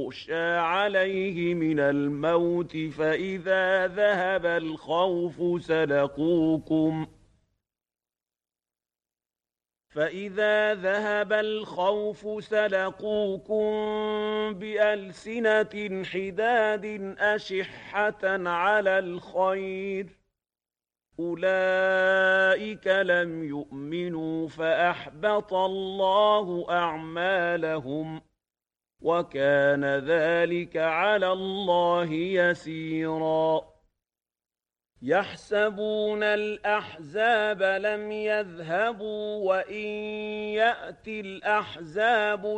يغشى عليه من الموت فإذا ذهب الخوف سلقوكم بألسنة حداد أشحة على الخير أولئك لم يؤمنوا فأحبط الله أعمالهم وكان ذلك على الله يسيرا يحسبون الأحزاب لم يذهبوا وإن يأتي الأحزاب